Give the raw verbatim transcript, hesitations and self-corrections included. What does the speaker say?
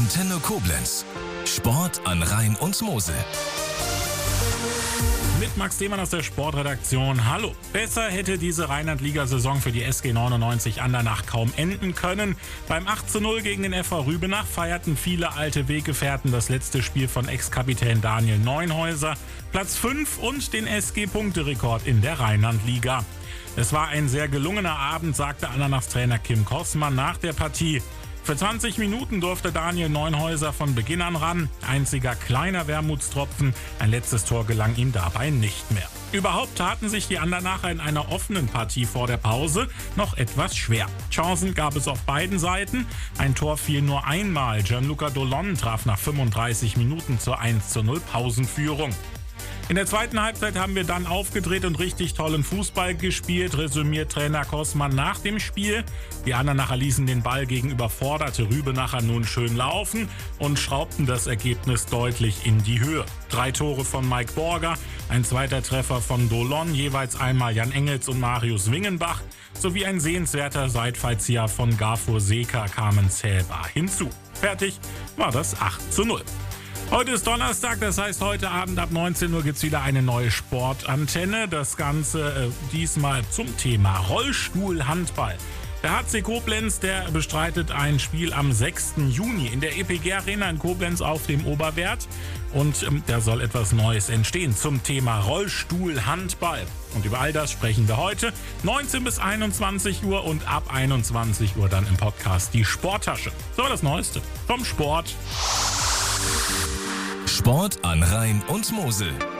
Antenne Koblenz. Sport an Rhein und Mosel. Mit Max Demann aus der Sportredaktion. Hallo. Besser hätte diese Rheinland-Liga-Saison für die S G neunundneunzig Andernach kaum enden können. Beim acht zu null gegen den F V Rübenach feierten viele alte Weggefährten das letzte Spiel von Ex-Kapitän Daniel Neunhäuser, Platz fünf und den S G-Punkterekord in der Rheinland-Liga. Es war ein sehr gelungener Abend, sagte Andernachs Trainer Kim Kossmann nach der Partie. Für zwanzig Minuten durfte Daniel Neunhäuser von Beginn an ran. Einziger kleiner Wermutstropfen, ein letztes Tor gelang ihm dabei nicht mehr. Überhaupt taten sich die Andernacher in einer offenen Partie vor der Pause noch etwas schwer. Chancen gab es auf beiden Seiten. Ein Tor fiel nur einmal. Gianluca Dolon traf nach fünfunddreißig Minuten zur eins zu null Pausenführung. In der zweiten Halbzeit haben wir dann aufgedreht und richtig tollen Fußball gespielt, resümiert Trainer Kossmann nach dem Spiel. Die Andernacher ließen den Ball gegen überforderte Rübenacher nun schön laufen und schraubten das Ergebnis deutlich in die Höhe. Drei Tore von Mike Borger, ein zweiter Treffer von Dolon, jeweils einmal Jan Engels und Marius Wingenbach, sowie ein sehenswerter Seitfallzieher von Gafur Seka kamen zählbar hinzu. Fertig war das acht zu null. Heute ist Donnerstag, das heißt, heute Abend ab neunzehn Uhr gibt es wieder eine neue Sportantenne. Das Ganze äh, diesmal zum Thema Rollstuhlhandball. Der H C Koblenz, der bestreitet ein Spiel am sechsten Juni in der E P G Arena in Koblenz auf dem Oberwert. Und ähm, da soll etwas Neues entstehen zum Thema Rollstuhlhandball. Und über all das sprechen wir heute, neunzehn bis einundzwanzig Uhr und ab einundzwanzig Uhr dann im Podcast die Sporttasche. So, das Neueste vom Sport. Sport an Rhein und Mosel.